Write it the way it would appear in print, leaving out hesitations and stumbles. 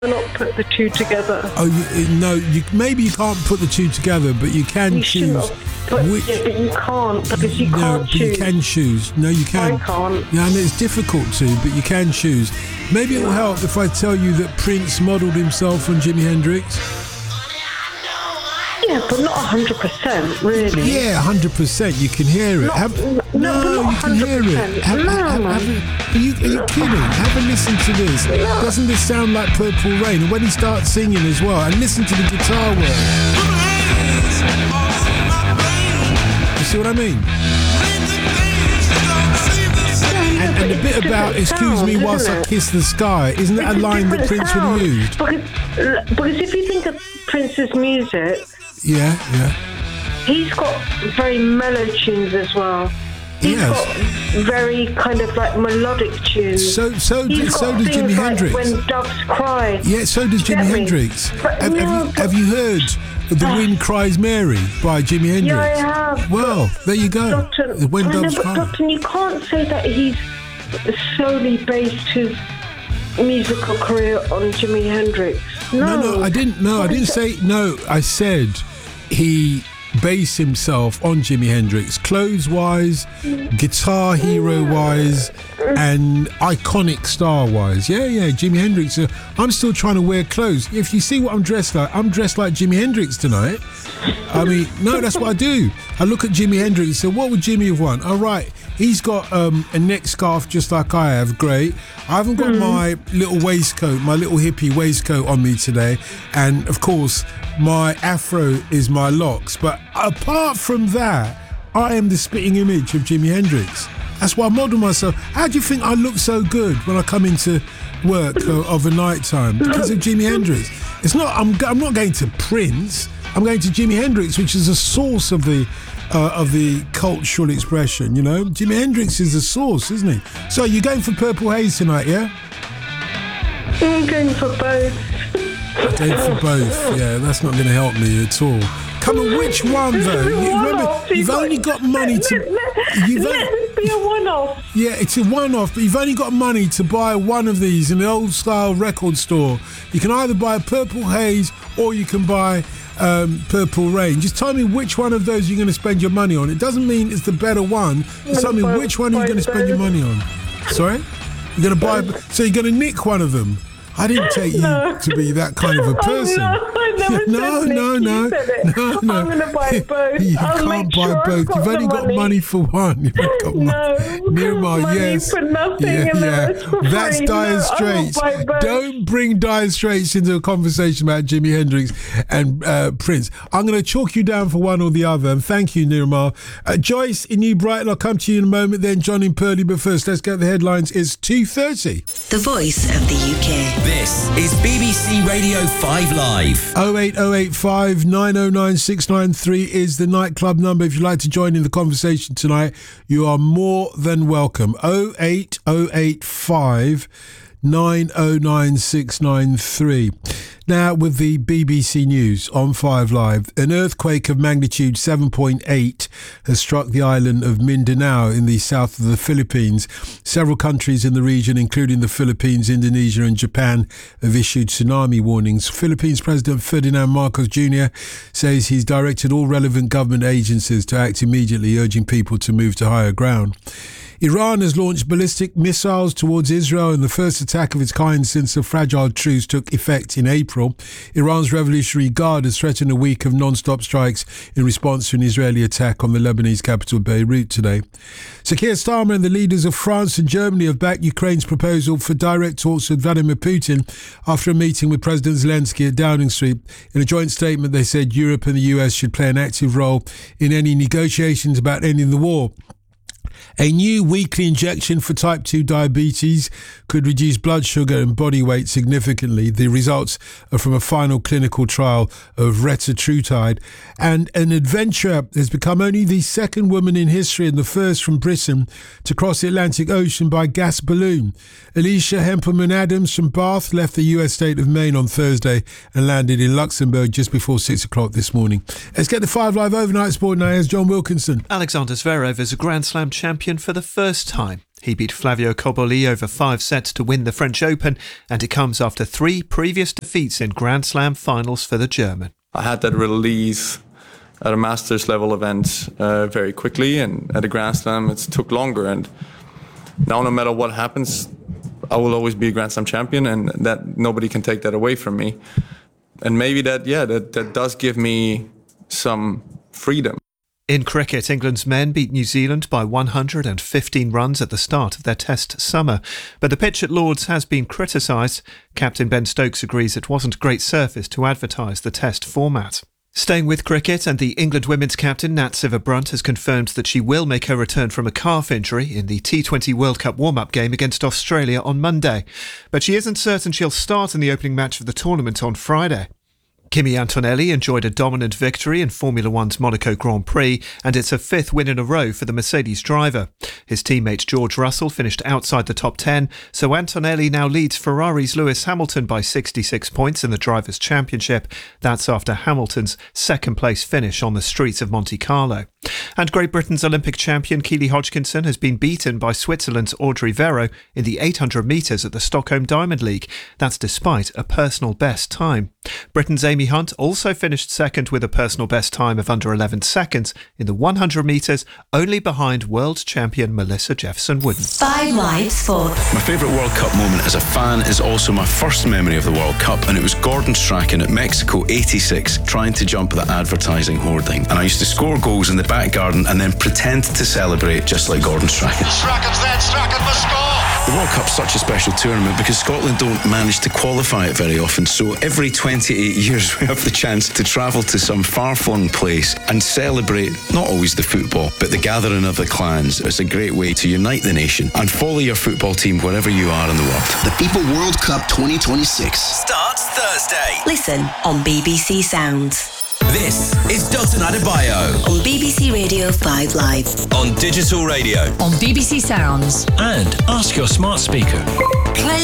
not put the two together. Maybe you can't put the two together, but you can choose. But you can't, because you can't choose. You can choose. No, you can. I can't. Yeah, and it's difficult to, but you can choose. Maybe it will help if I tell you that Prince modelled himself on Jimi Hendrix. Yeah, but not 100%, really. Yeah, 100%. You can hear it. No, you can hear it. Are you kidding? Have a listen to this. Doesn't this sound like Purple Rain? And when he starts singing as well, and listen to the guitar work. You see what I mean? And the bit about "excuse me whilst I kiss the sky," isn't that a line that Prince would have used? Because if you think of Prince's music, yeah, he's got very mellow tunes as well. He's got very kind of like melodic tunes. So does Jimi Hendrix. When Doves Cry. Yeah, so does Jimi Hendrix. Have you heard The Wind Cries Mary by Jimi Hendrix? Yeah, I have. Well, there you go. Doctor, you can't say that he's solely based his musical career on Jimi Hendrix. No, I didn't. No, I didn't say no. I said he based himself on Jimi Hendrix, clothes-wise, guitar hero-wise, and iconic star-wise. Yeah, Jimi Hendrix. I'm still trying to wear clothes. If you see what I'm dressed like Jimi Hendrix tonight. I mean, no, that's what I do. I look at Jimi Hendrix and say, what would Jimmy have won? All right, he's got a neck scarf just like I have. Great. I haven't got my little waistcoat, my little hippie waistcoat on me today. And, of course, my afro is my locks. But apart from that, I am the spitting image of Jimi Hendrix. That's why I model myself. How do you think I look so good when I come into work of a night time? Because of Jimi Hendrix. It's not. I'm not going to Prince. I'm going to Jimi Hendrix, which is a source of the cultural expression. You know, Jimi Hendrix is the source, isn't he? So you're going for Purple Haze tonight, yeah? I'm going for both. Going for both. Yeah, that's not going to help me at all. Come on, which one though? You've only got money to. Let it be a one-off. Yeah, it's a one-off, but you've only got money to buy one of these in the old-style record store. You can either buy Purple Haze or you can buy Purple Rain. Just tell me which one of those you're going to spend your money on. It doesn't mean it's the better one. Just tell me which one are you going to spend your money on. Sorry? You're going to buy. So you're going to nick one of them. I didn't take you to be that kind of a person. No. I'm going to buy both. You can't buy both. You've only got money for one. You've only got money. Yes. For nothing That's Dire Straits. Don't bring Dire Straits into a conversation about Jimi Hendrix and Prince. I'm going to chalk you down for one or the other. And thank you, Nirmal. Joyce in New Brighton, I'll come to you in a moment. Then John in Purley. But first, let's get the headlines. It's 2:30. The voice of the UK. This is BBC Radio 5 Live. 08085 909 693 is the nightclub number. If you'd like to join in the conversation tonight, you are more than welcome. 08085 909 693. Now with the BBC News on 5 Live, an earthquake of magnitude 7.8 has struck the island of Mindanao in the south of the Philippines. Several countries in the region, including the Philippines, Indonesia and Japan, have issued tsunami warnings. Philippines President Ferdinand Marcos Jr. says he's directed all relevant government agencies to act immediately, urging people to move to higher ground. Iran has launched ballistic missiles towards Israel in the first attack of its kind since the fragile truce took effect in April. Iran's Revolutionary Guard has threatened a week of non-stop strikes in response to an Israeli attack on the Lebanese capital Beirut today. Sir Keir Starmer and the leaders of France and Germany have backed Ukraine's proposal for direct talks with Vladimir Putin after a meeting with President Zelensky at Downing Street. In a joint statement, they said Europe and the US should play an active role in any negotiations about ending the war. A new weekly injection for type 2 diabetes could reduce blood sugar and body weight significantly. The results are from a final clinical trial of retatrutide. And an adventurer has become only the second woman in history and the first from Britain to cross the Atlantic Ocean by gas balloon. Alicia Hempelman-Adams from Bath left the US state of Maine on Thursday and landed in Luxembourg just before 6 o'clock this morning. Let's get the 5 Live overnight sport now. Here's John Wilkinson. Alexander Zverev is a Grand Slam champion for the first time. He beat Flavio Cobolli over 5 sets to win the French Open, and it comes after 3 previous defeats in Grand Slam finals for the German. I had that release at a Masters level event very quickly, and at a Grand Slam it took longer. And now no matter what happens, I will always be a Grand Slam champion, and that nobody can take that away from me. And maybe that does give me some freedom. In cricket, England's men beat New Zealand by 115 runs at the start of their Test summer. But the pitch at Lord's has been criticised. Captain Ben Stokes agrees it wasn't a great surface to advertise the Test format. Staying with cricket, and the England women's captain Nat Sciver-Brunt has confirmed that she will make her return from a calf injury in the T20 World Cup warm-up game against Australia on Monday. But she isn't certain she'll start in the opening match of the tournament on Friday. Kimi Antonelli enjoyed a dominant victory in Formula One's Monaco Grand Prix, and it's a 5th win in a row for the Mercedes driver. His teammate George Russell finished outside the top 10, so Antonelli now leads Ferrari's Lewis Hamilton by 66 points in the Drivers' Championship. That's after Hamilton's second-place finish on the streets of Monte Carlo. And Great Britain's Olympic champion Keely Hodgkinson has been beaten by Switzerland's Audrey Verreau in the 800 metres at the Stockholm Diamond League. That's despite a personal best time. Britain's Amy Hunt also finished second with a personal best time of under 11 seconds in the 100 metres, only behind world champion Melissa Jefferson-Wooden. 5 Live Sports. My favourite World Cup moment as a fan is also my first memory of the World Cup, and it was Gordon Strachan at Mexico 86 trying to jump the advertising hoarding. And I used to score goals in the back garden and then pretend to celebrate just like Gordon Strachan. Strachan's there, Strachan must score! The World Cup's such a special tournament because Scotland don't manage to qualify it very often, so every 28 years we have the chance to travel to some far-flung place and celebrate not always the football, but the gathering of the clans. It's a great way to unite the nation and follow your football team wherever you are in the world. The FIFA World Cup 2026 starts Thursday. Listen on BBC Sounds. This is Dotun Adebayo on BBC Radio 5 Live. On digital radio. On BBC Sounds. And ask your smart speaker. Play